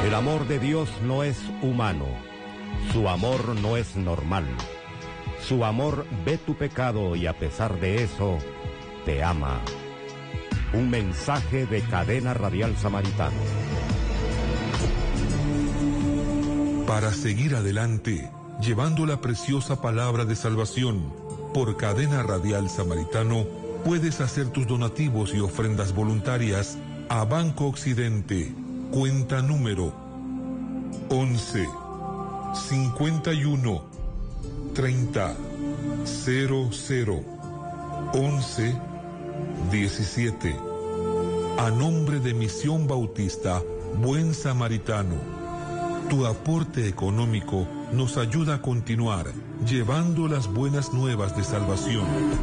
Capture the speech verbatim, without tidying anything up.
El amor de Dios no es humano, su amor no es normal. Su amor ve tu pecado y a pesar de eso, te ama. Un mensaje de Cadena Radial Samaritano. Para seguir adelante, llevando la preciosa palabra de salvación, por Cadena Radial Samaritano, puedes hacer tus donativos y ofrendas voluntarias a Banco Occidente, cuenta número once, cincuenta y uno, treinta, cero cero, once, diecisiete. A nombre de Misión Bautista Buen Samaritano, tu aporte económico nos ayuda a continuar llevando las buenas nuevas de salvación.